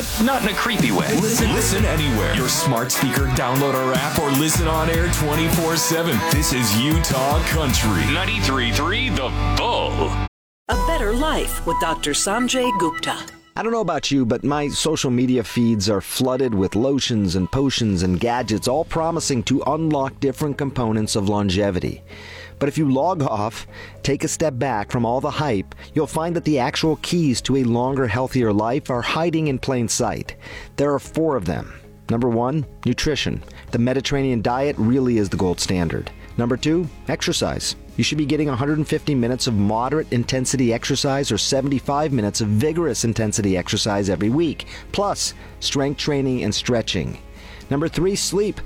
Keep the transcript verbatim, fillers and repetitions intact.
but not in a creepy way. Listen, listen anywhere. Your smart speaker, download our app, or listen on air twenty-four seven. This is Utah Country. ninety-three point three The Bull. A Better Life with Doctor Sanjay Gupta. I don't know about you, but my social media feeds are flooded with lotions and potions and gadgets, all promising to unlock different components of longevity. But if you log off, take a step back from all the hype, you'll find that the actual keys to a longer, healthier life are hiding in plain sight. There are four of them. Number one, nutrition. The Mediterranean diet really is the gold standard. Number two, exercise. You should be getting one hundred fifty minutes of moderate intensity exercise or seventy-five minutes of vigorous intensity exercise every week, plus strength training and stretching. Number three, sleep.